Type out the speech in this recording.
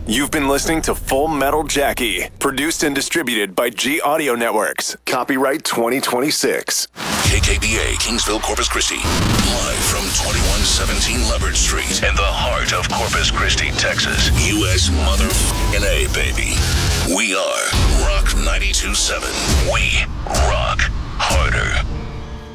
You've been listening to Full Metal Jackie, produced and distributed by G Audio Networks. Copyright 2026. KKBA, Kingsville, Corpus Christi. Live from 2117 Leopard Street in the heart of Corpus Christi, Texas. U.S. motherfucking A, baby. We are Rock 92.7. We rock harder.